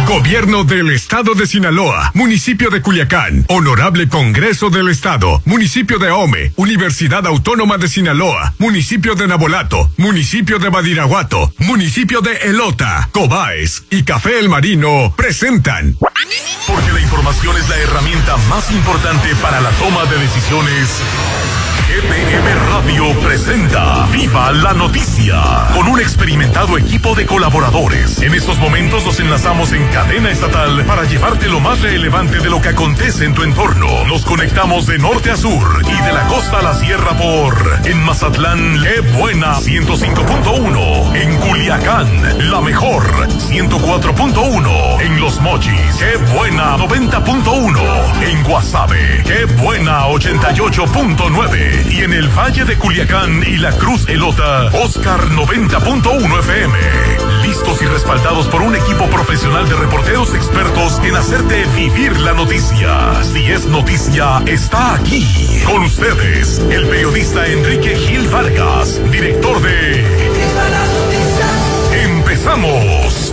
Gobierno del Estado de Sinaloa, Municipio de Culiacán, Honorable Congreso del Estado, Municipio de Ahome, Universidad Autónoma de Sinaloa, Municipio de Nabolato, Municipio de Badiraguato, Municipio de Elota, Cobaes y Café El Marino presentan. Porque la información es la herramienta más importante para la toma de decisiones. GPM Radio presenta Viva la Noticia, con un experimentado equipo de colaboradores. En estos momentos nos enlazamos en cadena estatal para llevarte lo más relevante de lo que acontece en tu entorno. Nos conectamos de norte a sur y de la costa a la sierra en Mazatlán, Qué Buena 105.1, en Culiacán, La Mejor 104.1, en Los Mochis, Qué Buena 90.1, en Guasave, Qué Buena 88.9. Y en el Valle de Culiacán y la Cruz Elota, Oscar 90.1 FM. Listos y respaldados por un equipo profesional de reporteros expertos en hacerte vivir la noticia. Si es noticia, está aquí. Con ustedes, el periodista Enrique Gil Vargas, director de Viva la Noticia. ¡Empezamos!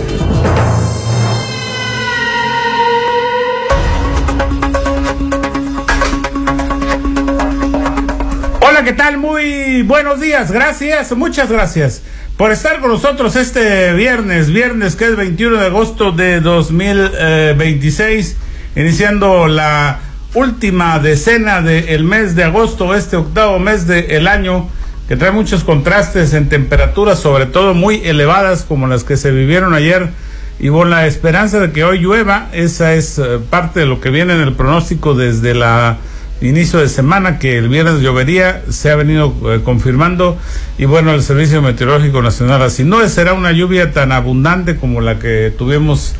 Hola, ¿qué tal? Muy buenos días, muchas gracias por estar con nosotros este viernes que es 21 de agosto de 2026, iniciando la última decena del mes de agosto, este octavo mes del año, que trae muchos contrastes en temperaturas, sobre todo muy elevadas como las que se vivieron ayer, y con la esperanza de que hoy llueva. Esa es parte de lo que viene en el pronóstico desde la inicio de semana, que el viernes llovería, se ha venido confirmando, y bueno, el Servicio Meteorológico Nacional así no será una lluvia tan abundante como la que tuvimos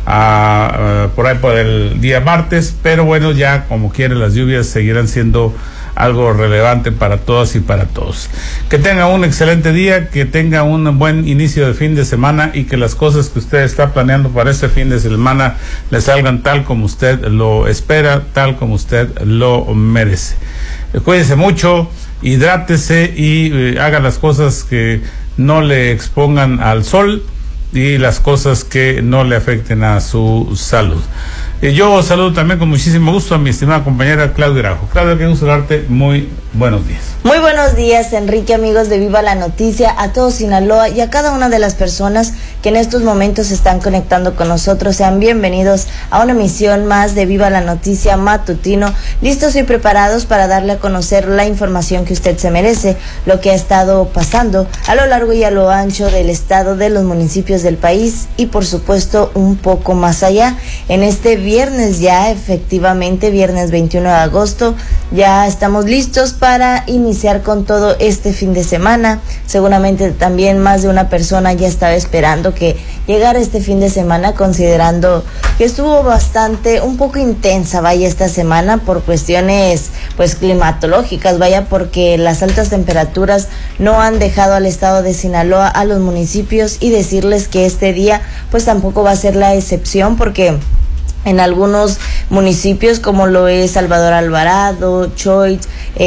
por ahí por el día martes, pero bueno, ya como quiere, las lluvias seguirán siendo algo relevante para todas y para todos. Que tenga un excelente día, que tenga un buen inicio de fin de semana, y que las cosas que usted está planeando para este fin de semana le salgan tal como usted lo espera, tal como usted lo merece. Cuídese mucho, hidrátese y haga las cosas que no le expongan al sol y las cosas que no le afecten a su salud. Yo saludo también con muchísimo gusto a mi estimada compañera Claudia Graujo. Claudia, qué gusto darte, muy buenos días. Muy buenos días, Enrique, amigos de Viva la Noticia, a todo Sinaloa y a cada una de las personas que en estos momentos se están conectando con nosotros. Sean bienvenidos a una emisión más de Viva la Noticia matutino, listos y preparados para darle a conocer la información que usted se merece, lo que ha estado pasando a lo largo y a lo ancho del estado, de los municipios del país y por supuesto un poco más allá. En este viernes ya, efectivamente, viernes 21 de agosto, ya estamos listos para iniciar con todo este fin de semana. Seguramente también más de una persona ya estaba esperando que llegara este fin de semana, considerando que estuvo un poco intensa, vaya, esta semana por cuestiones pues climatológicas, vaya, porque las altas temperaturas no han dejado al estado de Sinaloa, a los municipios, y decirles que este día pues tampoco va a ser la excepción, porque en algunos municipios como lo es Salvador Alvarado, Choix,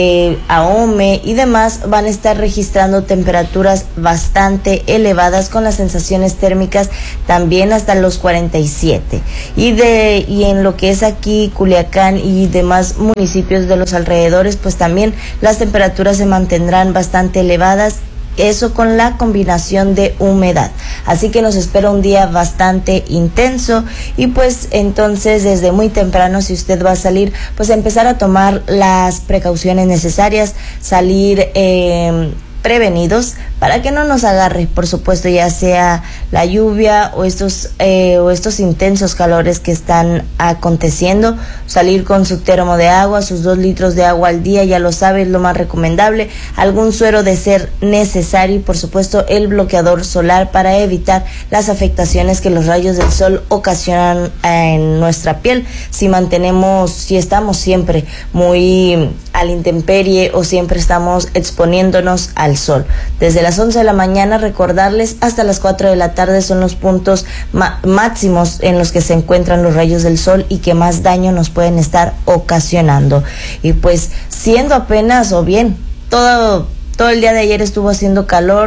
Ahome y demás van a estar registrando temperaturas bastante elevadas, con las sensaciones térmicas también hasta los 47. Y en lo que es aquí Culiacán y demás municipios de los alrededores, pues también las temperaturas se mantendrán bastante elevadas. Eso con la combinación de humedad. Así que nos espera un día bastante intenso, y pues entonces desde muy temprano, si usted va a salir, pues empezar a tomar las precauciones necesarias, salir prevenidos para que no nos agarre, por supuesto, ya sea la lluvia o estos intensos calores que están aconteciendo. Salir con su termo de agua, sus 2 litros de agua al día, ya lo sabe, es lo más recomendable. Algún suero de ser necesario, y por supuesto el bloqueador solar para evitar las afectaciones que los rayos del sol ocasionan en nuestra piel. Si estamos siempre muy a la intemperie o siempre estamos exponiéndonos al sol. Desde las 11 de la mañana, recordarles, hasta las 4 de la tarde son los puntos máximos en los que se encuentran los rayos del sol y que más daño nos pueden estar ocasionando. Y pues siendo apenas, o bien, todo el día de ayer estuvo haciendo calor,